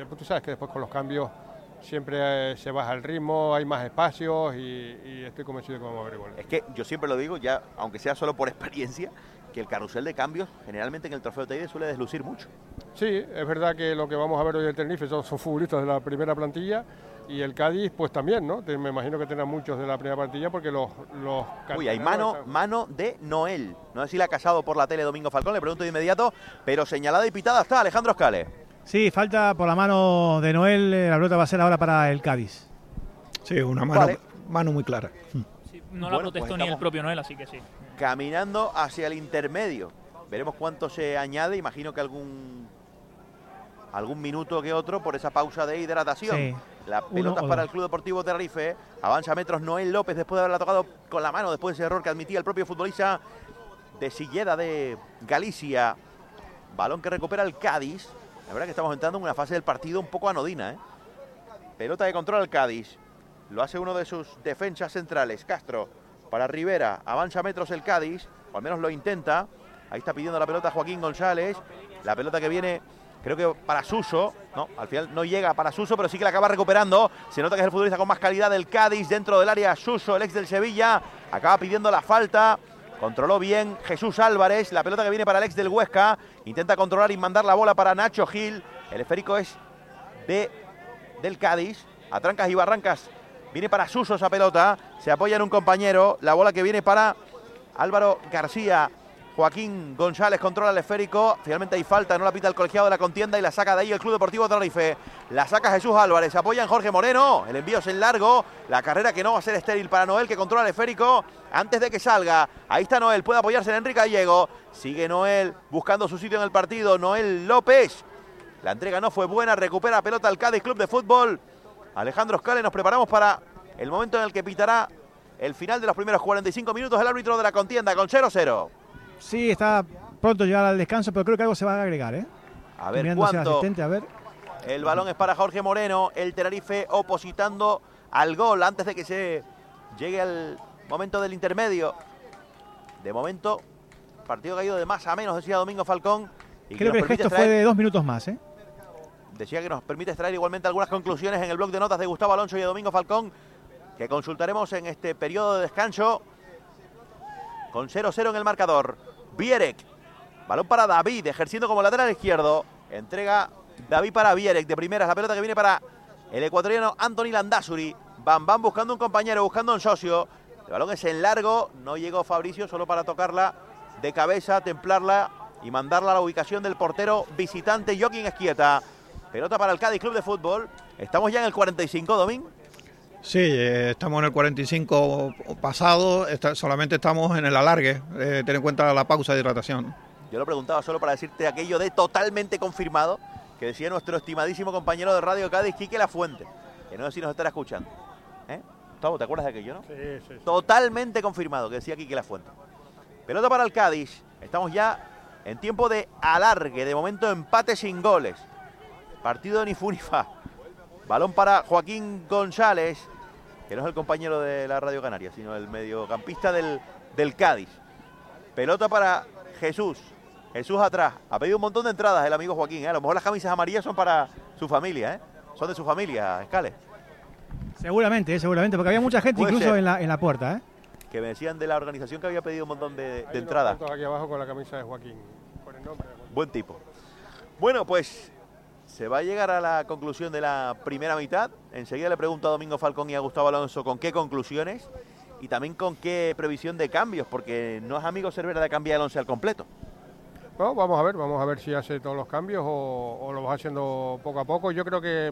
tú sabes que después con los cambios siempre se baja el ritmo, hay más espacios y estoy convencido de que vamos a ver goles. Es que yo siempre lo digo, ya aunque sea solo por experiencia, que el carrusel de cambios generalmente en el Trofeo Teide suele deslucir mucho. Sí, es verdad que lo que vamos a ver hoy en Tenerife son futbolistas de la primera plantilla y el Cádiz pues también, ¿no? Me imagino que tendrá muchos de la primera plantilla porque los Uy, hay mano de Noel. No sé si la ha casado por la tele Domingo Falcón, le pregunto de inmediato, pero señalada y pitada está Alejandro Scales. Sí, falta por la mano de Noel, la pelota va a ser ahora para el Cádiz. Sí, una mano muy clara. Sí, no la protestó pues ni el propio Noel, así que sí. Caminando hacia el intermedio. Veremos cuánto se añade, imagino que algún minuto que otro por esa pausa de hidratación. Sí. La pelota para el Club Deportivo Tenerife. Avanza metros Noel López después de haberla tocado con la mano, después de ese error que admitía el propio futbolista de Silleda de Galicia. Balón que recupera el Cádiz. La verdad que estamos entrando en una fase del partido un poco anodina, ¿eh? Pelota de control al Cádiz. Lo hace uno de sus defensas centrales, Castro. Para Rivera. Avanza metros el Cádiz. O al menos lo intenta. Ahí está pidiendo la pelota Joaquín González. La pelota que viene, creo que para Suso. No, al final no llega para Suso, pero sí que la acaba recuperando. Se nota que es el futbolista con más calidad del Cádiz. Dentro del área Suso, el ex del Sevilla. Acaba pidiendo la falta. Controló bien Jesús Álvarez. La pelota que viene para el ex del Huesca. Intenta controlar y mandar la bola para Nacho Gil. El esférico es del Cádiz. A trancas y barrancas. Viene para Suso esa pelota. Se apoya en un compañero. La bola que viene para Álvaro García. Joaquín González controla el esférico. Finalmente hay falta, no la pita el colegiado de la contienda y la saca de ahí el Club Deportivo Tenerife. La saca Jesús Álvarez, se apoya en Jorge Moreno. El envío es en largo. La carrera que no va a ser estéril para Noel, que controla el esférico antes de que salga. Ahí está Noel, puede apoyarse en Enrique Gallego. Sigue Noel buscando su sitio en el partido. Noel López. La entrega no fue buena, recupera pelota al Cádiz Club de Fútbol. Alejandro Scales, nos preparamos para el momento en el que pitará el final de los primeros 45 minutos el árbitro de la contienda con 0-0. Sí, está pronto llegar al descanso, pero creo que algo se va a agregar, ¿eh? A ver cuánto. A ver. El balón es para Jorge Moreno, el Tenerife opositando al gol antes de que se llegue al momento del intermedio. De momento, partido que ha ido de más a menos, decía Domingo Falcón. Y creo que el gesto fue de 2 minutos más, ¿eh? Decía que nos permite extraer igualmente algunas conclusiones en el blog de notas de Gustavo Alonso y de Domingo Falcón, que consultaremos en este periodo de descanso. Con 0-0 en el marcador. Vierek. Balón para David, ejerciendo como lateral izquierdo. Entrega David para Vierek. De primeras, la pelota que viene para el ecuatoriano Anthony Landázuri. Bam buscando un compañero, buscando un socio. El balón es en largo. No llegó Fabricio, solo para tocarla de cabeza, templarla y mandarla a la ubicación del portero visitante Joaquín Esquieta. Pelota para el Cádiz Club de Fútbol. Estamos ya en el 45, Domín. Sí, estamos en el 45 pasado, solamente estamos en el alargue, ten en cuenta la pausa de hidratación. Yo lo preguntaba solo para decirte aquello de totalmente confirmado, que decía nuestro estimadísimo compañero de Radio Cádiz, Quique Lafuente, que no sé si nos estará escuchando. Gustavo, ¿te acuerdas de aquello, no? Sí. Totalmente confirmado, que decía Quique Lafuente. Pelota para el Cádiz, estamos ya en tiempo de alargue, de momento empate sin goles. Partido de ni fu ni fa. Balón para Joaquín González, que no es el compañero de la Radio Canaria, sino el mediocampista del Cádiz. Pelota para Jesús. Jesús atrás. Ha pedido un montón de entradas el amigo Joaquín. A lo mejor las camisas amarillas son para su familia, Son de su familia, Scales. Seguramente, porque había mucha gente incluso en la puerta, Que me decían de la organización que había pedido un montón de entradas. Aquí abajo con la camisa de Joaquín. Con el nombre. Buen tipo. Bueno, pues se va a llegar a la conclusión de la primera mitad. Enseguida le pregunto a Domingo Falcón y a Gustavo Alonso con qué conclusiones y también con qué previsión de cambios, porque no es amigo Cervera de cambiar el 11 al completo. No, vamos a ver si hace todos los cambios o lo va haciendo poco a poco. Yo creo que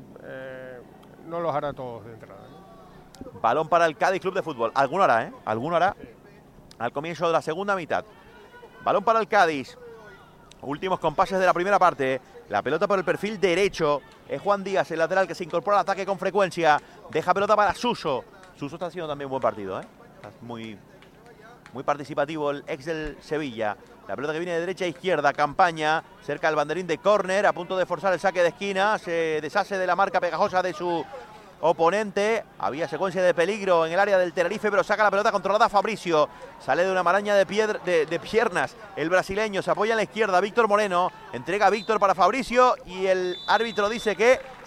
no los hará todos de entrada, ¿no? Balón para el Cádiz Club de Fútbol. Alguno hará, Alguno hará al comienzo de la segunda mitad. Balón para el Cádiz. Últimos compases de la primera parte. La pelota por el perfil derecho. Es Juan Díaz, el lateral que se incorpora al ataque con frecuencia. Deja pelota para Suso. Suso está haciendo también un buen partido, Está muy participativo el ex del Sevilla. La pelota que viene de derecha a izquierda. Campaña cerca del banderín de córner. A punto de forzar el saque de esquina. Se deshace de la marca pegajosa de su oponente. Había secuencia de peligro en el área del Tenerife, pero saca la pelota controlada Fabricio. Sale de una maraña de piernas. El brasileño se apoya en la izquierda. Víctor Moreno entrega a Víctor para Fabricio y el árbitro dice que